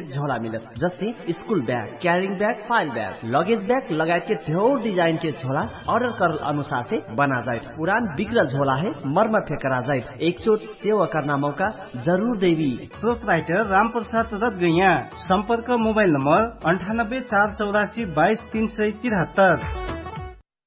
झोला मिलत जस्तै school bag, carrying bag, file bag, luggage bag लगायत के ढेर डिजाइन के झोला ऑर्डर करल अनुसार से बना जाए। पुरान बिगड़ल झोला है मरम्मत करा जाए। एक चोट सेवा करना मौका जरूर देवी। प्रोपराइटर रामप्रसाद रतगैया। संपर्क मोबाइल नंबर 98 484 22 373।